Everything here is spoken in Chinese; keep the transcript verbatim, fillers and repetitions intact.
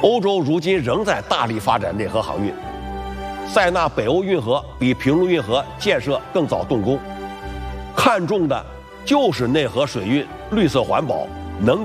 欧洲如今仍在大力发展内河航运，塞纳北欧运河比平陆运河建设更早动工，看重的就是内河水运绿色环保能。